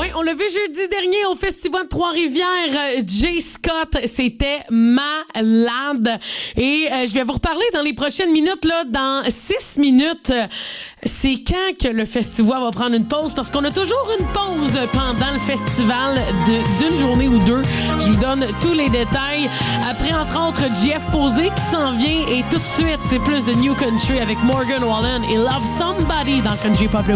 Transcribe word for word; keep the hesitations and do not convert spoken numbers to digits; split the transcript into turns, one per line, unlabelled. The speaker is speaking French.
Oui, on l'a vu jeudi dernier au Festival de Trois-Rivières. Jay Scott, c'était malade. Et euh, je vais vous reparler dans les prochaines minutes, là, dans six minutes. C'est quand que le festival va prendre une pause? Parce qu'on a toujours une pause pendant le festival de, d'une journée ou deux. Je vous donne tous les détails. Après, entre autres, Jeff Posé qui s'en vient. Et tout de suite, c'est plus de New Country avec Morgan Wallen et Love Somebody dans Country Pop.